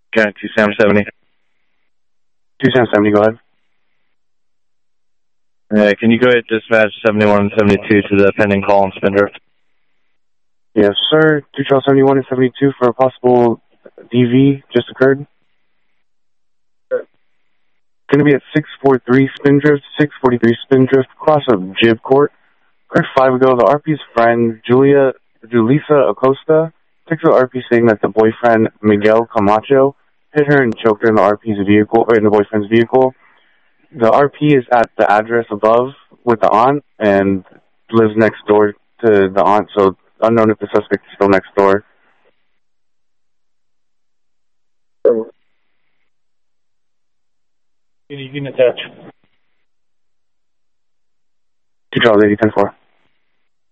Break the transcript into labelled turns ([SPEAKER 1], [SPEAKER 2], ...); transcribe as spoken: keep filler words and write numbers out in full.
[SPEAKER 1] Okay, two Sam seventy.
[SPEAKER 2] two Sam seventy, go ahead.
[SPEAKER 1] Uh, can you go ahead and dispatch seventy-one and seventy-two to the pending call on Spindrift?
[SPEAKER 2] Yes, sir. two Charles seventy-one and seventy-two for a possible D V just occurred. Going to be at six forty-three Spindrift, six forty-three Spindrift, cross of Jib Court. Heard five ago, the R P's friend, Julia, Julissa Acosta, texted the R P saying that the boyfriend, Miguel Camacho, hit her and choked her in the R P's vehicle, or in the boyfriend's vehicle. The R P is at the address above with the aunt and lives next door to the aunt, so unknown if the suspect is still next door.
[SPEAKER 1] You can attach.
[SPEAKER 2] two Charles eighty, ten four.